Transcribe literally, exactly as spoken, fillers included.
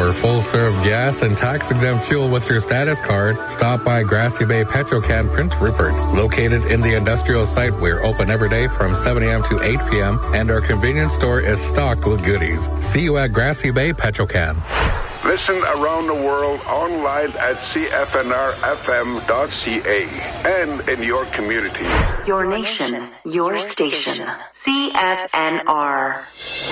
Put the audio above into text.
For full-serve gas and tax-exempt fuel with your status card, stop by Grassy Bay Petrocan Prince Rupert. Located in the industrial site, we're open every day from seven a.m. to eight p.m., and our convenience store is stocked with goodies. See you at Grassy Bay Petrocan. Listen around the world online at c f n r f m dot c a and in your community. Your nation, your station. C F N R.